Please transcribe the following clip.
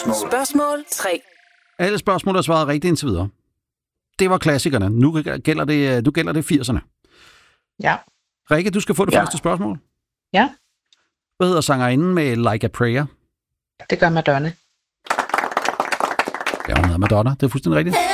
Spørgsmål 3. Alle spørgsmål er svaret rigtigt indtil videre. Det var klassikerne. Nu gælder det 80'erne. Ja. Rikke, du skal få det første spørgsmål. Ja. Hvad hedder sangerinden med Like a Prayer? Det gør Madonna. Ja, hun hedder Madonna. Det er fuldstændig rigtigt.